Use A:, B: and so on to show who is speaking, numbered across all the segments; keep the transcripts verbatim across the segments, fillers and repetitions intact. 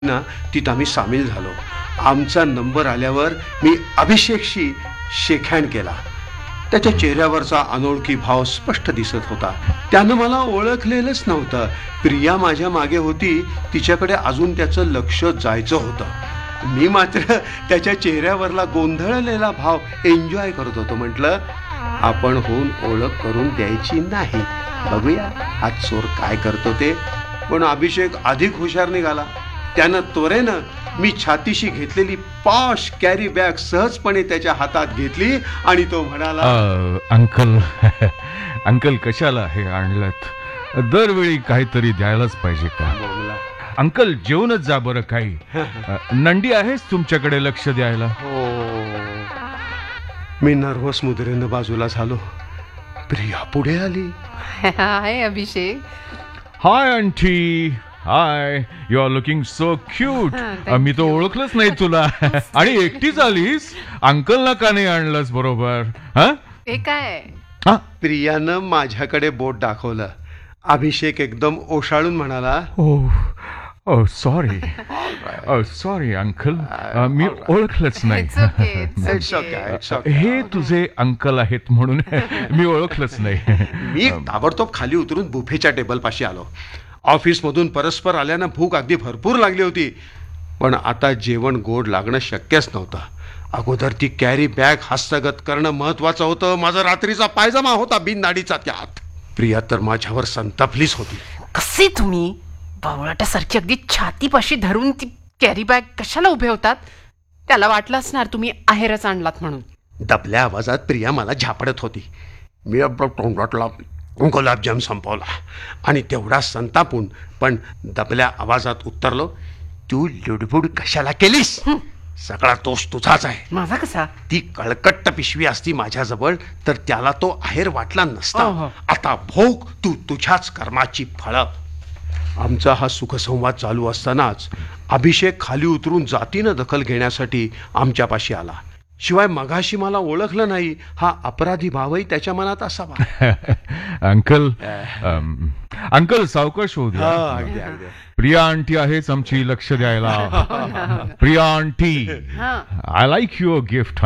A: ना तिथं आम्ही सामील झालो. आमचा नंबर आल्यावर मी अभिषेकशी शेकहँड केला. त्याच्या चेहऱ्यावरचा अनोळखी भाव स्पष्ट दिसत होता. त्यानं मला ओळखलेलंच नव्हतं. प्रिया माझ्या मागे होती. तिच्याकडे अजून त्याचं लक्ष जायचं होतं. मी मात्र त्याच्या चेहऱ्यावरला गोंधळलेला भाव एन्जॉय करत होतो. म्हटलं आपण होऊन ओळख करून द्यायची नाही, बघूया हा चोर काय करतो ते. पण अभिषेक अधिक हुशार निघाला. त्यानं त्वरेनं मी छातीशी घेतलेली पॉश कॅरी बॅग सहजपणे त्याच्या हातात घेतली आणि तो म्हणाला,
B: अंकल अंकल कशाला हे आणलत? दरवेळी काहीतरी द्यायलाच पाहिजे का? अंकल जेवणच जा बरं. काही नंडी आहेच तुमच्याकडे लक्ष द्यायला?
A: हो. मी नर्वस मुद्रेनं बाजूला झालो. प्रिया पुढे आली.
C: हाय अभिषेक.
B: Hi aunty. High, you R looking so cute. मी तो ओळखलंच नाही तुला. आणि एकटीच आलीस? अंकलला का नाही आणलंस बरोबर?
C: हे काय?
A: प्रियानं माझ्याकडे बोट दाखवलं. अभिषेक एकदम ओशाळून म्हणाला,
B: ओ सॉरी सॉरी अंकल, मी ओळखलंच नाही. हे तुझे अंकल आहेत म्हणून मी ओळखलंच नाही.
A: मी ताबडतोब खाली उतरून बुफेच्या टेबल पाशी आलो. ऑफिसमधून परस्पर आल्यानं भूक अगदी भरपूर लागली होती. पण आता जेवण गोड लागणं शक्यच नव्हतं. अगोदर ती कॅरी बॅग हस्तगत करणं महत्वाचं होतं. माझा रात्रीचा पायजमा होता बिननाडीचा त्यात. प्रिया तर माझ्यावर संतापलीच होती.
C: कसे तुम्ही बावळाटासारखी अगदी छातीपाशी धरून ती कॅरी बॅग कशाला उभे होतात? त्याला वाटलं असणार तुम्ही आहेरच आणलात म्हणून.
A: दबल्या आवाजात प्रिया मला झापडत होती. मी तोंडातला गुलाबजाम संपवला आणि तेवढा संतापून पण दबल्या आवाजात उत्तरलो, तू लुडबुड कशाला केलीस? सगळा दोष तुझाच आहे.
C: माझा कसा?
A: ती कळकट्ट पिशवी असती माझ्याजवळ तर त्याला तो आहेर वाटला नसता. आता भोग तू तुझ्याच कर्माची फळं. आमचा हा सुखसंवाद चालू असतानाच अभिषेक खाली उतरून जातीनं दखल घेण्यासाठी आमच्यापाशी आला. शिवाय मगाशी मला ओळखलं नाही हा अपराधी भावही त्याच्या मनात असावा.
B: अंकल अंकल सावकाश होऊ द्या. प्रिया आंटी आहेच आमची लक्ष द्यायला. Priya aunty, I like your gift.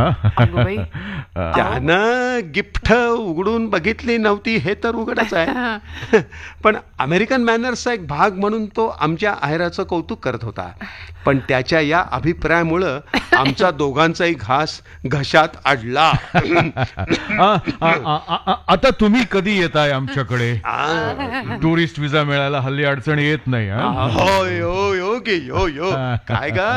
A: त्यानं गिफ्ट उघडून बघितली नव्हती हे तर उघडच आहे. पण अमेरिकन मॅनर्सचा एक भाग म्हणून तो आमच्या आहेराचं कौतुक करत होता. पण त्याच्या या अभिप्रायामुळं आमचा दोघांचाही घास घशात अडला.
B: आता तुम्ही कधी येताय आमच्याकडे? टुरिस्ट विजा मिळायला हल्ली अडचण येत नाही.
A: हो यो यो गे यो यो काय गा?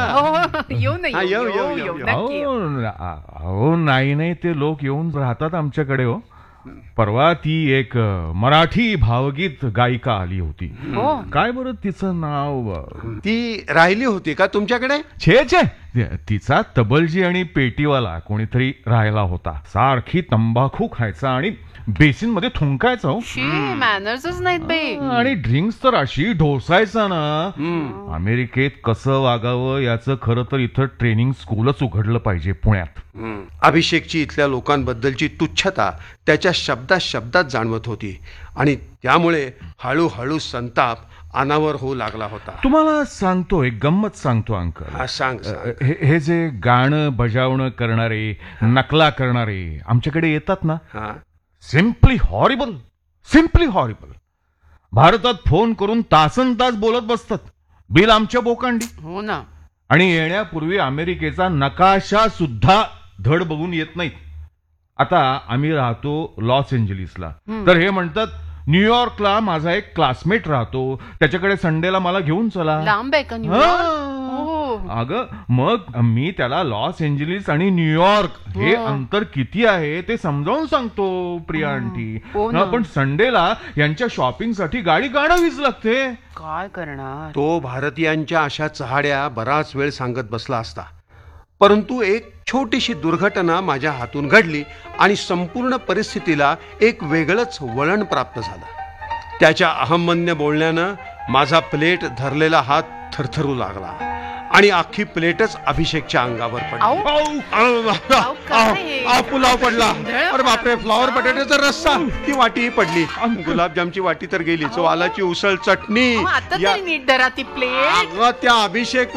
B: हो नाही नाही ते लोक येऊन राहतात आमच्याकडे. हो, परवा ती एक मराठी भावगीत गायिका आली होती. काय बरं तिचं नाव?
A: ती राहिली होती का तुमच्याकडे?
B: छे छे, तिचा तबलजी आणि पेटीवाला कोणीतरी राहिला होता. सारखी तंबाखू खायचा आणि बेसिन मध्ये थुंकायचा.
C: मॅनर्सच नाहीत बाई.
B: आणि ड्रिंक्स तर अशी ढोसायचा ना. अमेरिकेत कसं वागावं याचं खरं तर इथं ट्रेनिंग स्कूलच उघडलं पाहिजे पुण्यात.
A: अभिषेकची इथल्या लोकांबद्दलची तुच्छता त्याच्या शब्दात शब्दात जाणवत होती आणि त्यामुळे हळूहळू संताप अनावर होऊ लागला होता.
B: तुम्हाला सांगतो, एक गंमत सांगतो अंकल.
A: सांग.
B: हे जे गाणं बजावणं करणारे, नकला करणारे आमच्याकडे येतात ना, सिम्पली हॉरिबल, सिम्पली हॉरिबल. भारतात फोन करून तासन तास बोलत बसतात. बिल आमच्या बोकांडी.
C: हो ना.
B: आणि येण्यापूर्वी अमेरिकेचा नकाशा सुद्धा धड बघून येत नाहीत. आता आम्ही राहतो लॉस एंजलिसला, तर हे म्हणतात न्यूयॉर्कला माझा एक क्लासमेट राहतो, त्याच्याकडे संडेला मला घेऊन चला.
C: लांब आहे का न्यूयॉर्क?
B: अगं मग मी त्याला लॉस एंजलिस आणि न्यूयॉर्क हे अंतर किती आहे ते समजावून सांगतो प्रिया आंटी. पण संडेला यांच्या शॉपिंग साठी गाडी काढावीच लागते.
C: काय करणार?
A: तो भारतीयांच्या अशा चहाड्या बराच वेळ सांगत बसला असता. परंतु एक छोटीशी दुर्घटना माझ्या हातून घडली आणि संपूर्ण परिस्थितीला एक वेगळंच वळण प्राप्त झालं. त्याच्या अहमन्य बोलण्यानं माझा प्लेट धरलेला हात थरथरू लागला आणि अख्खी प्लेटच अभिषेकच्या अंगावर पडली.
C: अहो,
A: अहो,
C: अहो, काय हे?
A: अहो, पुलाव पडला.
C: गोंधळ
A: अरे बापरे, फ्लॉवर
C: पडला.
A: बटाट्याचा रस्सा, ती वाटीही पडली. गुलाबजामची वाटी तर गेलीच, वालाची उसळ, चटणी.
C: अहो, आता
A: या-
C: तरी नीट धरा ती प्लेट.
A: अगं, त्या अभिषेक